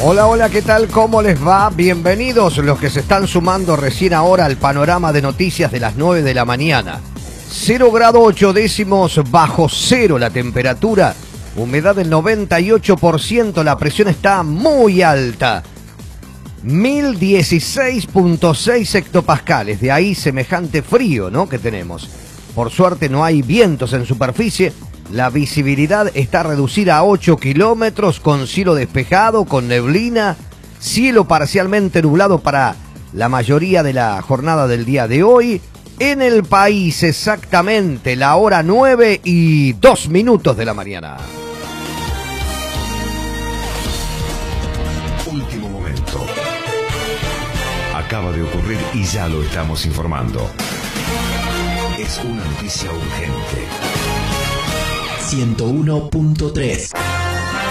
Hola, hola, ¿qué tal? ¿Cómo les va? Bienvenidos los que se están sumando recién ahora al panorama de noticias de las 9 de la mañana. 0 grado 8 décimos bajo cero la temperatura, humedad del 98%, la presión está muy alta. 1016.6 hectopascales, de ahí semejante frío, ¿no?, que tenemos. Por suerte no hay vientos en superficie. La visibilidad está reducida a 8 kilómetros, con cielo despejado, con neblina, cielo parcialmente nublado para la mayoría de la jornada del día de hoy. En el país exactamente la hora 9:02 de la mañana. Último momento. Acaba de ocurrir y ya lo estamos informando. Es una noticia urgente. 101.3